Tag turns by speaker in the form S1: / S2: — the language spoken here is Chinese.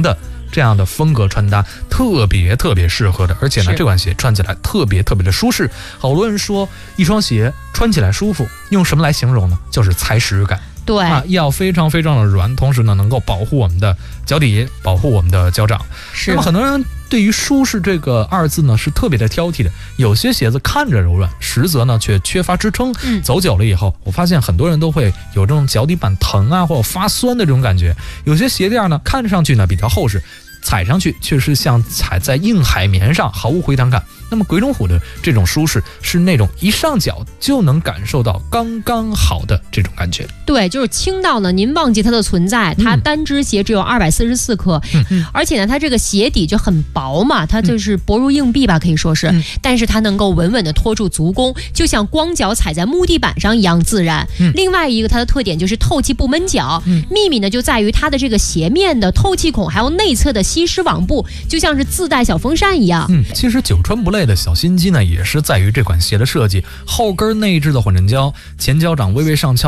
S1: 的这样的风格穿搭，特别适合的。而且呢，这款鞋穿起来特别的舒适。好多人说一双鞋穿起来舒服，用什么来形容呢？就是踩屎感。
S2: 对
S1: 要非常的软，同时呢能够保护我们的脚底，保护我们的脚掌。那么很多人对于舒适这个2字呢是特别的挑剔的，有些鞋子看着柔软，实则呢却缺乏支撑。走久了以后，我发现很多人都会有这种脚底板疼啊，或者发酸的这种感觉。有些鞋垫呢看上去呢比较厚实，踩上去却是像踩在硬海绵上，毫无回弹感。那么鬼冢虎的这种舒适是那种一上脚就能感受到刚刚好的这种感觉。
S2: 对，就是轻到呢您忘记它的存在。它单只鞋只有244克，而且呢它这个鞋底就很薄嘛，它就是薄如硬币吧，可以说是，但是它能够稳稳的托住足弓，就像光脚踩在木地板上一样自然。另外一个它的特点就是透气不闷脚，秘密呢就在于它的这个鞋面的透气孔，还有内侧的吸湿网布，就像是自带小风扇一样。
S1: 其实久穿不累的小心机呢，也是在于这款鞋的设计，后跟内置的缓震胶，前脚掌微微上翘。